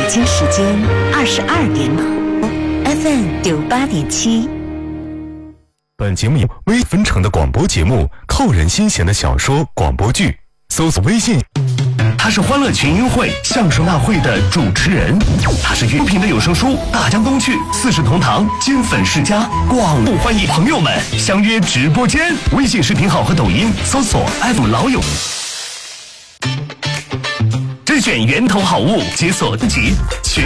京时间22点，FM 98.7。 本节目由微分成的广播节目，扣人心弦的小说广播剧，搜索微信。 他是欢乐群英会相声大会的主持人，他是乐评的有声书《大江东去》四世同堂金粉世家，广度欢迎朋友们相约直播间，微信视频号和抖音搜索 F 老友，甄选源头好物，解锁自己。